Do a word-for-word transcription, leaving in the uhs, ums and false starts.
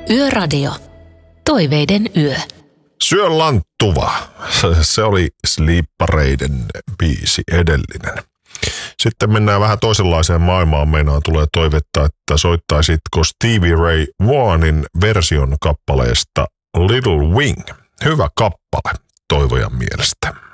Yöradio. Toiveiden yö. Syö lanttuva. Se oli Sleepareiden biisi edellinen. Sitten mennään vähän toisenlaiseen maailmaan. Meinaan tulee toivetta, että soittaisitko Stevie Ray Vaughanin version kappaleesta Little Wing. Hyvä kappale toivojan mielestä.